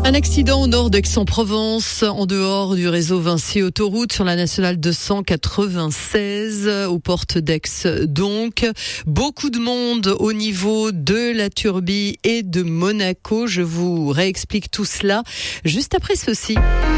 Un accident au nord d'Aix-en-Provence, en dehors du réseau Vinci Autoroute, sur la nationale 296, aux portes d'Aix. Donc, beaucoup de monde au niveau de la Turbie et de Monaco. Je vous réexplique tout cela juste après ceci.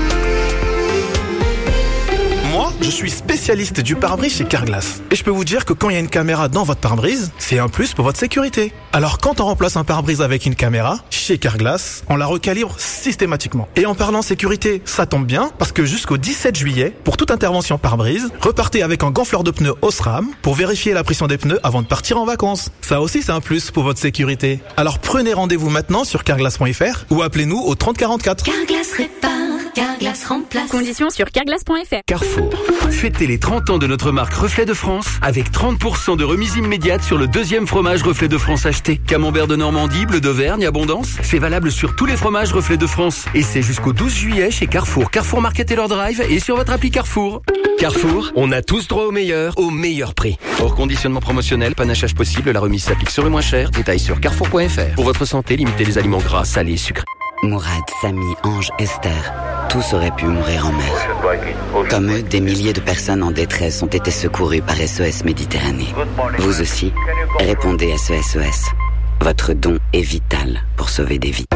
Moi, je suis spécialiste du pare-brise chez Carglass. Et je peux vous dire que quand il y a une caméra dans votre pare-brise, c'est un plus pour votre sécurité. Alors quand on remplace un pare-brise avec une caméra, chez Carglass, on la recalibre systématiquement. Et en parlant sécurité, ça tombe bien, parce que jusqu'au 17 juillet, pour toute intervention pare-brise, repartez avec un gonfleur de pneus Osram pour vérifier la pression des pneus avant de partir en vacances. Ça aussi, c'est un plus pour votre sécurité. Alors prenez rendez-vous maintenant sur carglass.fr ou appelez-nous au 30 44. Carglass répare, Carglass remplace. Conditions sur carglass.fr. Carrefour. Fêtez les 30 ans de notre marque Reflet de France avec 30% de remise immédiate sur le deuxième fromage Reflet de France acheté. Camembert de Normandie, bleu d'Auvergne, abondance. C'est valable sur tous les fromages Reflet de France. Et c'est jusqu'au 12 juillet chez Carrefour, Carrefour Market et leur drive et sur votre appli Carrefour. Carrefour, on a tous droit au meilleur prix. Hors conditionnement promotionnel, panachage possible, la remise s'applique sur le moins cher. Détails sur carrefour.fr. Pour votre santé, limitez les aliments gras, salés et sucrés. Mourad, Samy, Ange, Esther, tous auraient pu mourir en mer. Comme eux, des milliers de personnes en détresse ont été secourues par SOS Méditerranée. Vous aussi, répondez à ce SOS. Votre don est vital pour sauver des vies.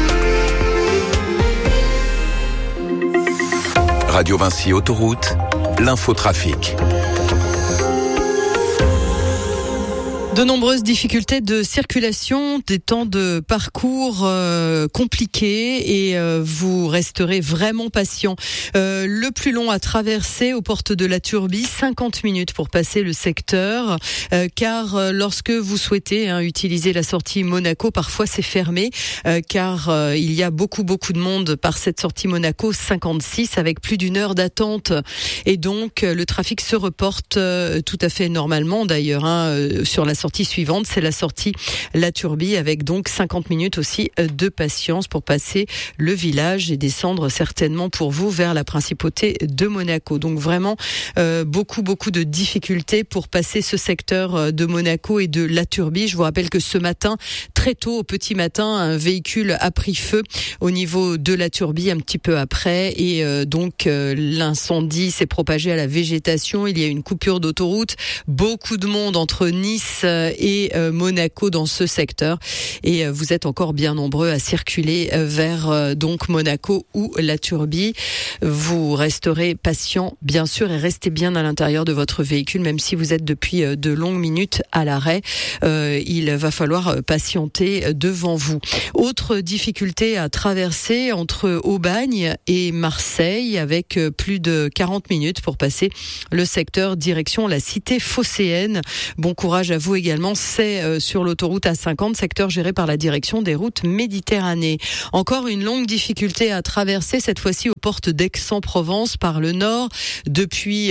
Radio Vinci Autoroute, l'infotrafic. De nombreuses difficultés de circulation, des temps de parcours compliqués et vous resterez vraiment patient. Le plus long à traverser aux portes de la Turbie, 50 minutes pour passer le secteur, car lorsque vous souhaitez utiliser la sortie Monaco, parfois c'est fermé, car il y a beaucoup de monde par cette sortie Monaco 56 avec plus d'une heure d'attente et donc le trafic se reporte tout à fait normalement d'ailleurs sur la sortie suivante, c'est la sortie La Turbie avec donc 50 minutes aussi de patience pour passer le village et descendre certainement pour vous vers la principauté de Monaco. Donc vraiment beaucoup de difficultés pour passer ce secteur de Monaco et de La Turbie. Je vous rappelle que ce matin, très tôt au petit matin, un véhicule a pris feu au niveau de La Turbie un petit peu après et donc l'incendie s'est propagé à la végétation. Il y a une coupure d'autoroute, beaucoup de monde entre Nice et Monaco dans ce secteur et vous êtes encore bien nombreux à circuler vers donc Monaco ou La Turbie. Vous resterez patient bien sûr et restez bien à l'intérieur de votre véhicule même si vous êtes depuis de longues minutes à l'arrêt. Il va falloir patienter devant vous. Autre difficulté à traverser entre Aubagne et Marseille avec plus de 40 minutes pour passer le secteur direction la cité phocéenne. Bon courage à vous également. C'est sur l'autoroute A50, secteur géré par la direction des routes Méditerranée. Encore une longue difficulté à traverser, cette fois-ci aux portes d'Aix-en-Provence par le nord, depuis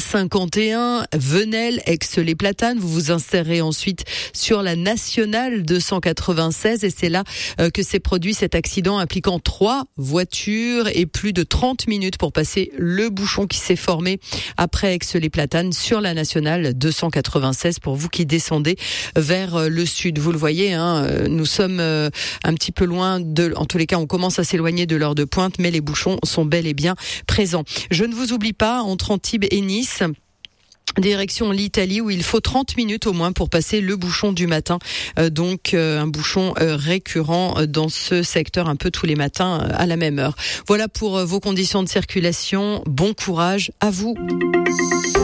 l'A51, Venelle, Aix-les-Platanes. Vous vous insérez ensuite sur la nationale 296 et c'est là que s'est produit cet accident impliquant 3 voitures et plus de 30 minutes pour passer le bouchon qui s'est formé après Aix-les-Platanes sur la nationale 296 pour vous qui descendez vers le sud. Vous le voyez, nous sommes un petit peu loin en tous les cas, on commence à s'éloigner de l'heure de pointe, mais les bouchons sont bel et bien présents. Je ne vous oublie pas, entre Antibes et Nice, direction l'Italie où il faut 30 minutes au moins pour passer le bouchon du matin. Donc un bouchon récurrent dans ce secteur un peu tous les matins à la même heure. Voilà pour vos conditions de circulation. Bon courage à vous.